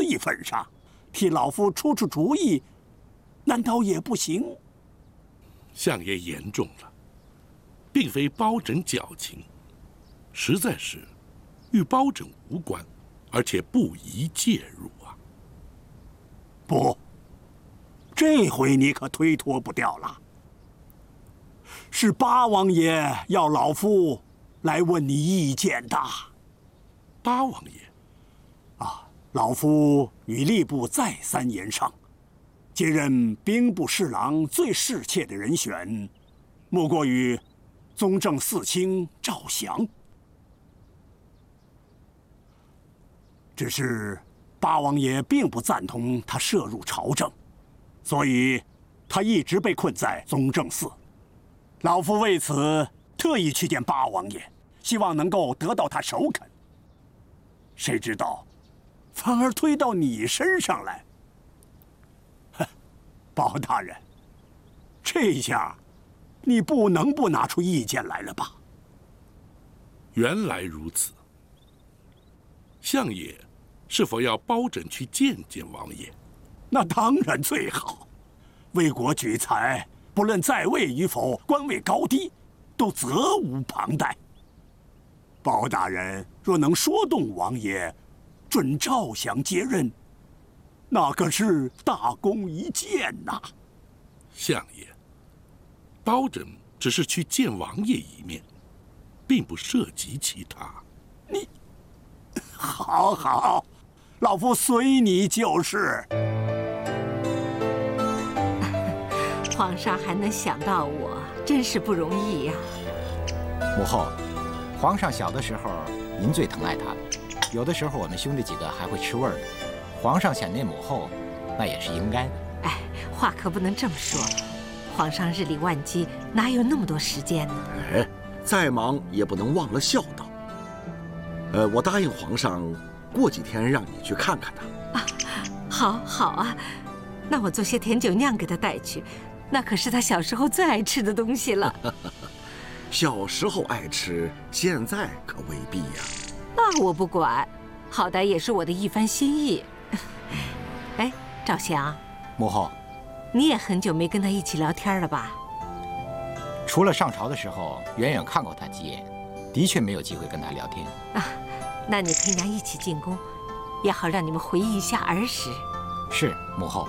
义份上，替老夫出出主意，难道也不行？ 相爷言重了，并非包拯矫情，实在是与包拯无关，而且不宜介入啊。 不，这回你可推脱不掉了。是八王爷要老夫来问你意见的。 八王爷， 老夫与吏部再三言商，接任兵部侍郎最适切的人选，莫过于宗正四卿赵祥。只是八王爷并不赞同他涉入朝政，所以他一直被困在宗正寺。老夫为此特意去见八王爷，希望能够得到他首肯。谁知道，反而推到你身上来。哼，包大人，这下你不能不拿出意见来了吧？ 原来如此。相爷是否要包拯去见见王爷？ 那当然最好。为国举才，不论在位与否，官位高低，都责无旁贷。包大人若能说动王爷，准赵祥接任，那可是大功一件呐。 相爷，包拯只是去见王爷一面，并不涉及其他。 你，好好，老夫随你就是。 皇上还能想到我，真是不容易呀。 母后，皇上小的时候您最疼爱他了，有的时候我们兄弟几个还会吃味儿的。皇上想念母后，那也是应该的。 哎，话可不能这么说，皇上日理万机，哪有那么多时间呢？ 哎，再忙也不能忘了孝道。我答应皇上，过几天让你去看看他。 好啊，那我做些甜酒酿给他带去，那可是他小时候最爱吃的东西了。 小时候爱吃，现在可未必呀。 那我不管，好歹也是我的一番心意。哎，赵祥， 母后， 你也很久没跟他一起聊天了吧？ 除了上朝的时候远远看过他几眼，的确没有机会跟他聊天啊。那你陪娘一起进宫，也好让你们回忆一下儿时。 是，母后。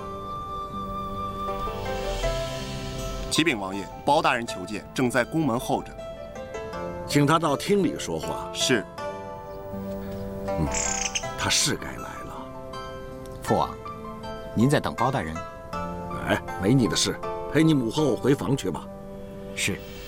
启禀王爷，包大人求见，正在宫门候着。 请他到厅里说话。 是。 他是该来了。 父王，您在等包大人？ 哎，没你的事，陪你母后回房去吧。 是。